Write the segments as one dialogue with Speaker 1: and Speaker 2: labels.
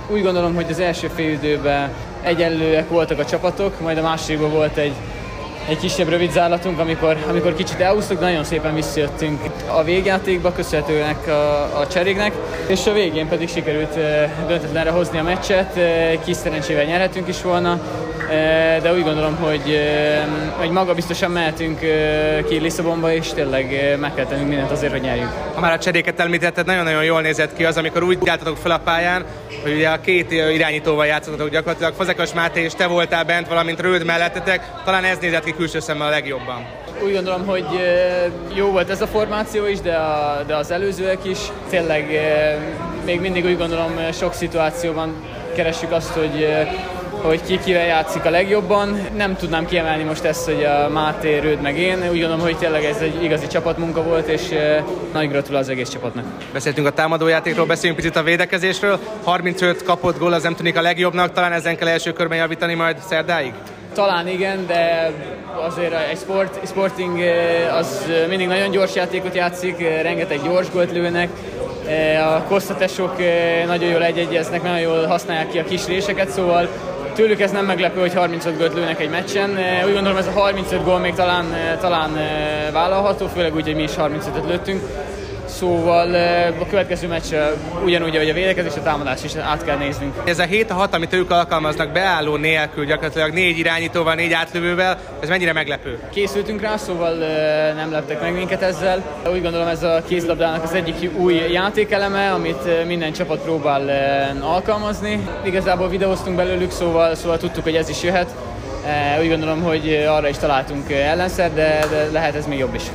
Speaker 1: Úgy gondolom, hogy az első félidőben egyenlőek voltak a csapatok, majd a másikban volt egy kisebb rövid zárlatunk, amikor kicsit elhúztuk, de nagyon szépen visszajöttünk a végjátékba, köszönhetőnek a cseréknek, és a végén pedig sikerült döntetlenre hozni a meccset, kis szerencsével nyerhetünk is volna, de úgy gondolom, hogy magabiztosan mehetünk ki Lisszabonba, és tényleg meg kell tennünk mindent azért, hogy nyerjünk.
Speaker 2: Ha már a cseréket említetted, nagyon-nagyon jól nézett ki az, amikor úgy álltatok fel a pályán, hogy ugye a két irányítóval játszottatok gyakorlatilag, Fazekas Máté és te voltál bent, valamint Röld mellettetek, talán ez nézett ki külső szemmel a legjobban.
Speaker 1: Úgy gondolom, hogy jó volt ez a formáció is, de az előzőek is. Tényleg még mindig úgy gondolom, sok szituációban keressük azt, hogy ki kivel játszik a legjobban. Nem tudnám kiemelni most ezt, hogy a Máté, Röld meg én. Úgy gondolom, hogy tényleg ez egy igazi csapatmunka volt, és nagy gratulál az egész csapatnak.
Speaker 2: Beszéltünk a támadójátékról, beszéljünk picit a védekezésről. 35 kapott gól, az nem tűnik a legjobbnak, talán ezen kell első körben javítani majd szerdáig?
Speaker 1: Talán igen, de azért egy Sporting az mindig nagyon gyors játékot játszik, rengeteg gyors gólt lőnek. A kosztatesok nagyon jól egyeznek, nagyon jól használják ki a kis réseket, szóval tőlük ez nem meglepő, hogy 35 gólt lőnek egy meccsen. Úgy gondolom, ez a 35 gól még talán vállalható, főleg úgy, hogy mi is 35-öt lőttünk. Szóval a következő meccs ugyanúgy, ahogy a védekezés, a támadás is át kell néznünk.
Speaker 2: Ez a 7-6, amit ők alkalmaznak beálló nélkül, gyakorlatilag 4 irányítóval, 4 átlövővel, ez mennyire meglepő?
Speaker 1: Készültünk rá, szóval nem leptek meg minket ezzel. Úgy gondolom, ez a kézlabdának az egyik új játékeleme, amit minden csapat próbál alkalmazni. Igazából videóztunk belőlük, szóval tudtuk, hogy ez is jöhet. Úgy gondolom, hogy arra is találtunk ellenszer, de lehet ez még jobb is.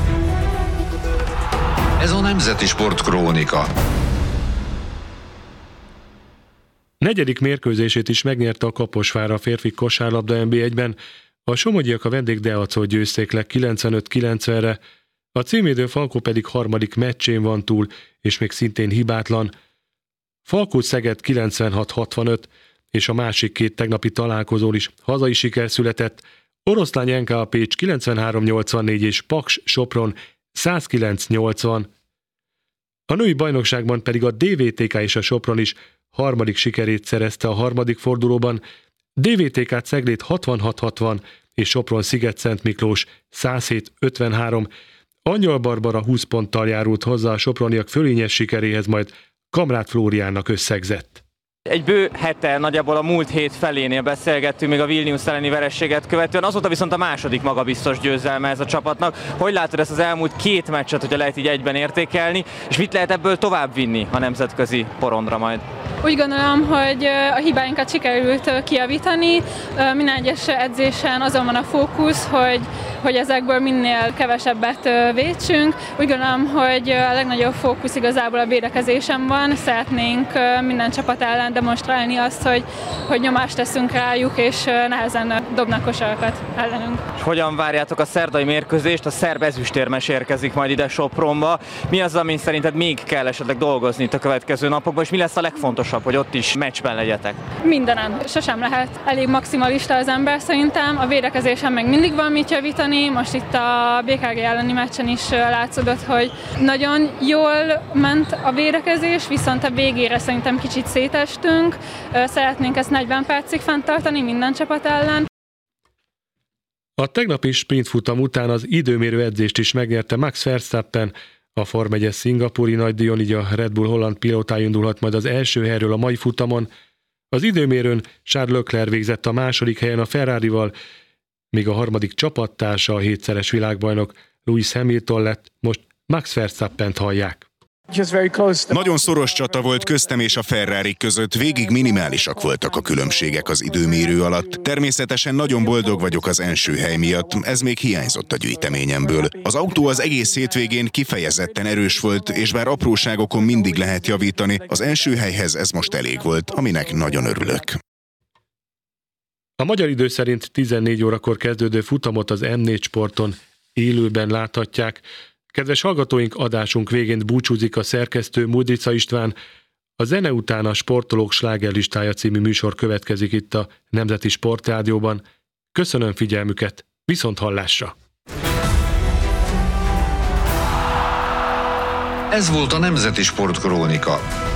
Speaker 3: Ez a Nemzeti Sport Krónika.
Speaker 4: Negyedik mérkőzését is megnyerte a Kaposvár a férfi kosárlabda NB1-ben, a somogyiak a vendégdeacot győzték le 95-90-re, a címvédő Falkó pedig harmadik meccsén van túl, és még szintén hibátlan. Falkó-Szeged 96-65, és a másik két tegnapi találkozón is hazai siker született, Oroszlány NK Pécs 93-84 és Paks Sopron 109-80. A női bajnokságban pedig a DVTK és a Sopron is harmadik sikerét szerezte a harmadik fordulóban, DVTK Cegléd 66-60 és Sopron Sziget-Szent Miklós 107-53. Angyal Barbara 20 ponttal járult hozzá a soproniak fölényes sikeréhez, majd Kamrát Flóriánnak összegzett.
Speaker 5: Egy bő hete, nagyjából a múlt hét felénél beszélgettünk még a Vilnius elleni vereséget követően, azóta viszont a második magabiztos győzelme ez a csapatnak. Hogy látod ezt az elmúlt két meccset, hogyha lehet így egyben értékelni, és mit lehet ebből tovább vinni a nemzetközi porondra majd?
Speaker 6: Úgy gondolom, hogy a hibáinkat sikerült kijavítani. Minden egyes edzésen azon van a fókusz, hogy ezekből minél kevesebbet vétsünk. Úgy gondolom, hogy a legnagyobb fókusz igazából a védekezésen van. Szeretnénk minden csapat ellen demonstrálni azt, hogy nyomást teszünk rájuk, és nehezen dobnak kosarakat ellenünk.
Speaker 5: És hogyan várjátok a szerdai mérkőzést? A szerb ezüstérmes érkezik majd ide Sopronba. Mi az, amin szerinted még kell esetleg dolgozni itt a következő napokban, és mi lesz a legfontosabb, hogy ott is meccsben legyetek?
Speaker 6: Mindenem. Sosem lehet elég maximalista az ember szerintem. A védekezésen meg mindig van mit javítani. Most itt a BKG elleni meccsen is látszódott, hogy nagyon jól ment a védekezés, viszont a végére szerintem kicsit szétestünk. Szeretnénk ezt 40 percig fenntartani minden csapat ellen.
Speaker 4: A tegnapi sprintfutam után az időmérő edzést is megnyerte Max Verstappen. A Form 1-es szingapúri nagydíjon, így a Red Bull holland pilótája indulhat majd az első helyről a mai futamon. Az időmérőn Charles Leclerc végzett a második helyen a Ferrarival, míg a harmadik csapattársa, a 7-szeres világbajnok Lewis Hamilton lett, most Max Verstappent hallják.
Speaker 7: Nagyon szoros csata volt köztem és a Ferrari között, végig minimálisak voltak a különbségek az időmérő alatt. Természetesen nagyon boldog vagyok az első hely miatt, ez még hiányzott a gyűjteményemből. Az autó az egész hétvégén kifejezetten erős volt, és bár apróságokon mindig lehet javítani, az első helyhez ez most elég volt, aminek nagyon örülök.
Speaker 4: A magyar idő szerint 14 órakor kezdődő futamot az M4 Sporton élőben láthatják. Kedves hallgatóink, adásunk végén búcsúzik a szerkesztő Mudrica István. A zene után a Sportolók slágerlistája című műsor következik itt a Nemzeti Sportrádióban. Köszönöm figyelmüket, viszont hallásra!
Speaker 3: Ez volt a Nemzeti Sport Krónika.